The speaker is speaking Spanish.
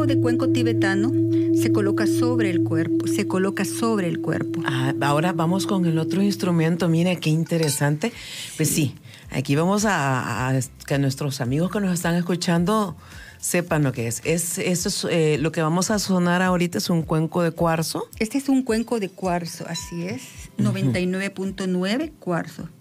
de cuenco tibetano se coloca sobre el cuerpo. Ahora vamos con el otro instrumento. Mira qué interesante. Pues sí, aquí vamos a que nuestros amigos que nos están escuchando sepan lo que es. Lo que vamos a sonar ahorita es un cuenco de cuarzo. Este es un cuenco de cuarzo, así es. 99.9 cuarzo.